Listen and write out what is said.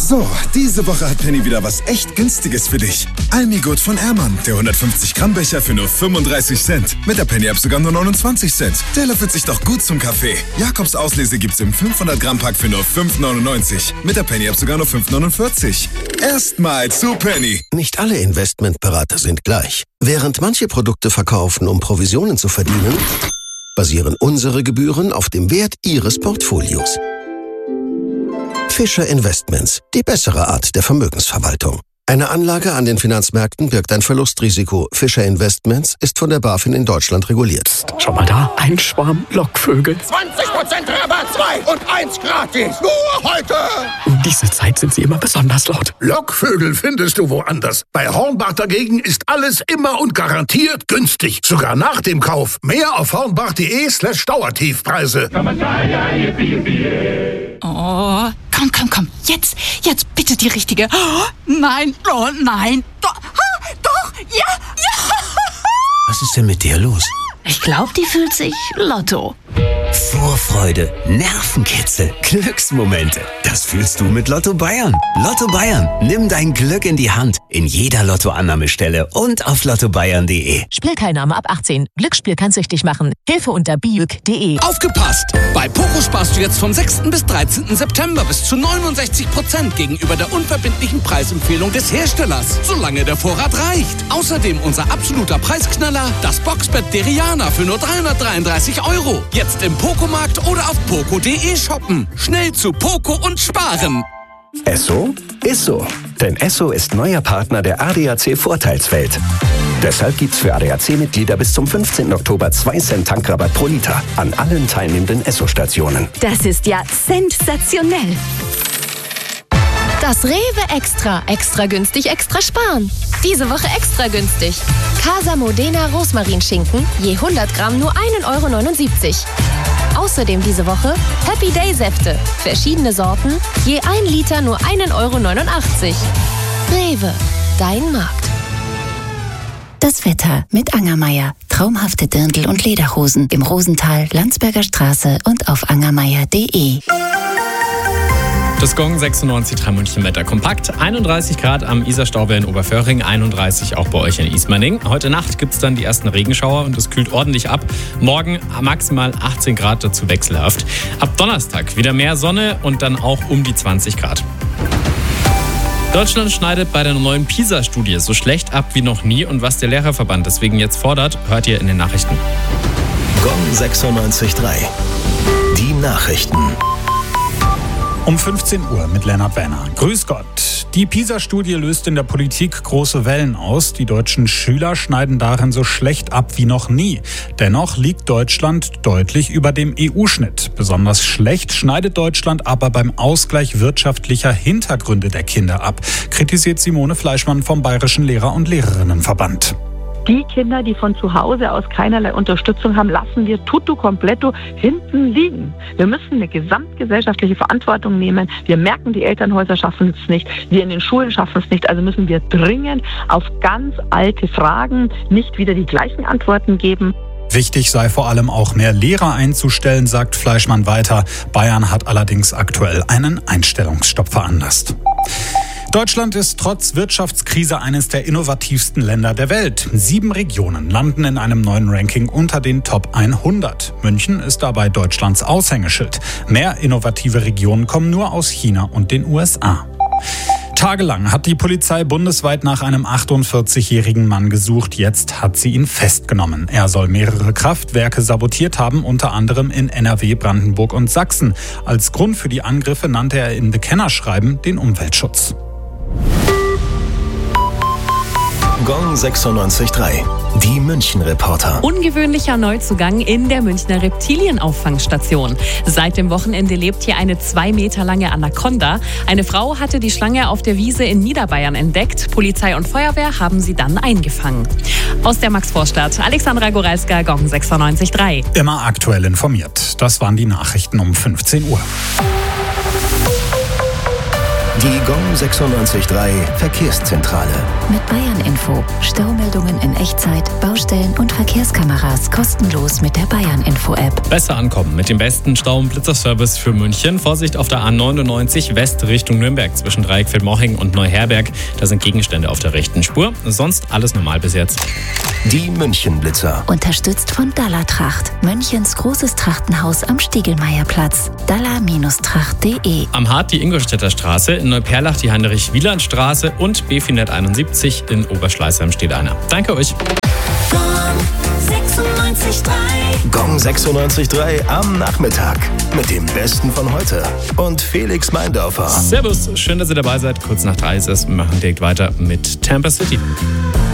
So, diese Woche hat Penny wieder was echt Günstiges für dich. Almigut von Ehrmann, der 150-Gramm-Becher für nur 35 Cent. Mit der Penny-App sogar nur 29 Cent. Der löffelt sich doch gut zum Kaffee. Jakobs Auslese gibt's im 500-Gramm-Pack für nur 5,99. Mit der Penny-App sogar nur 5,49. Erstmal zu Penny. Nicht alle Investmentberater sind gleich. Während manche Produkte verkaufen, um Provisionen zu verdienen, basieren unsere Gebühren auf dem Wert Ihres Portfolios. Fischer Investments, die bessere Art der Vermögensverwaltung. Eine Anlage an den Finanzmärkten birgt ein Verlustrisiko. Fischer Investments ist von der BaFin in Deutschland reguliert. Schau mal da, ein Schwarm Lockvögel. 20% Rabatt, 2 und 1 gratis. Nur heute. Um diese Zeit sind sie immer besonders laut. Lockvögel findest du woanders. Bei Hornbach dagegen ist alles immer und garantiert günstig. Sogar nach dem Kauf. Mehr auf hornbach.de/Dauertiefpreise. Oh, komm. Jetzt bitte die richtige. Oh, nein. Doch, ja. Was ist denn mit dir los? Ich glaube, die fühlt sich Lotto. Vorfreude, Nervenkitzel, Glücksmomente. Das fühlst du mit Lotto Bayern. Lotto Bayern, nimm dein Glück in die Hand. In jeder Lottoannahmestelle und auf lottobayern.de. Spielteilnahme ab 18. Glücksspiel kann süchtig machen. Hilfe unter biüg.de. Aufgepasst! Bei Poco sparst du jetzt vom 6. bis 13. September bis zu 69% gegenüber der unverbindlichen Preisempfehlung des Herstellers, solange der Vorrat reicht. Außerdem unser absoluter Preisknaller, das Boxbett Deriana für nur 333 €. Jetzt im Poco-Markt oder auf poco.de shoppen. Schnell zu Poco und sparen. Esso ist so. Denn Esso ist neuer Partner der ADAC Vorteilswelt. Deshalb gibt's für ADAC-Mitglieder bis zum 15. Oktober 2 Cent Tankrabatt pro Liter an allen teilnehmenden Esso-Stationen. Das ist ja sensationell. Das Rewe Extra. Extra günstig, extra sparen. Diese Woche extra günstig. Casa Modena Rosmarinschinken, je 100 Gramm nur 1,79 €. Außerdem diese Woche Happy Day Säfte. Verschiedene Sorten, je 1 Liter nur 1,89 €. Rewe, dein Markt. Das Wetter mit Angermeier. Traumhafte Dirndl- und Lederhosen im Rosental, Landsberger Straße und auf angermeier.de. Das Gong 96,3 München Wetter kompakt. 31 Grad am Isarstauwehr in Oberföhring, 31 auch bei euch in Ismaning. Heute Nacht gibt es dann die ersten Regenschauer und es kühlt ordentlich ab. Morgen maximal 18 Grad, dazu wechselhaft. Ab Donnerstag wieder mehr Sonne und dann auch um die 20 Grad. Deutschland schneidet bei der neuen PISA-Studie so schlecht ab wie noch nie. Und was der Lehrerverband deswegen jetzt fordert, hört ihr in den Nachrichten. Gong 96,3. Die Nachrichten. Um 15 Uhr mit Lennart Werner. Grüß Gott. Die PISA-Studie löst in der Politik große Wellen aus. Die deutschen Schüler schneiden darin so schlecht ab wie noch nie. Dennoch liegt Deutschland deutlich über dem EU-Schnitt. Besonders schlecht schneidet Deutschland aber beim Ausgleich wirtschaftlicher Hintergründe der Kinder ab, kritisiert Simone Fleischmann vom Bayerischen Lehrer- und Lehrerinnenverband. Die Kinder, die von zu Hause aus keinerlei Unterstützung haben, lassen wir tutto completo hinten liegen. Wir müssen eine gesamtgesellschaftliche Verantwortung nehmen. Wir merken, die Elternhäuser schaffen es nicht, wir in den Schulen schaffen es nicht. Also müssen wir dringend auf ganz alte Fragen nicht wieder die gleichen Antworten geben. Wichtig sei vor allem auch mehr Lehrer einzustellen, sagt Fleischmann weiter. Bayern hat allerdings aktuell einen Einstellungsstopp veranlasst. Deutschland ist trotz Wirtschaftskrise eines der innovativsten Länder der Welt. 7 Regionen landen in einem neuen Ranking unter den Top 100. München ist dabei Deutschlands Aushängeschild. Mehr innovative Regionen kommen nur aus China und den USA. Tagelang hat die Polizei bundesweit nach einem 48-jährigen Mann gesucht. Jetzt hat sie ihn festgenommen. Er soll mehrere Kraftwerke sabotiert haben, unter anderem in NRW, Brandenburg und Sachsen. Als Grund für die Angriffe nannte er in Bekennerschreiben den Umweltschutz. Gong 96,3. Die München-Reporter. Ungewöhnlicher Neuzugang in der Münchner Reptilienauffangstation. Seit dem Wochenende lebt hier eine 2 Meter lange Anaconda. Eine Frau hatte die Schlange auf der Wiese in Niederbayern entdeckt. Polizei und Feuerwehr haben sie dann eingefangen. Aus der Maxvorstadt, Alexandra Goralska, Gong 96,3. Immer aktuell informiert. Das waren die Nachrichten um 15 Uhr. Die Gong 96.3 Verkehrszentrale. Mit Bayern Info. Staumeldungen in Echtzeit, Baustellen und Verkehrskameras kostenlos mit der Bayern Info App. Besser ankommen mit dem besten Stau- und Blitzerservice für München. Vorsicht auf der A99 West Richtung Nürnberg zwischen Dreieckfeld-Moching und Neuherberg. Da sind Gegenstände auf der rechten Spur. Sonst alles normal bis jetzt. Die München-Blitzer. Unterstützt von Dalla Tracht. Münchens großes Trachtenhaus am Stiegelmeierplatz. dalla-tracht.de. Am Hart die Ingolstädter Straße, in Neuperlach die Heinrich-Wieland-Straße und BFINet 71 in Oberschleißheim steht einer. Danke euch. Gong 96.3 am Nachmittag. Mit dem Besten von heute. Und Felix Meindorfer. Servus, schön, dass ihr dabei seid. Kurz nach 3 ist es. Wir machen direkt weiter mit Tampa City.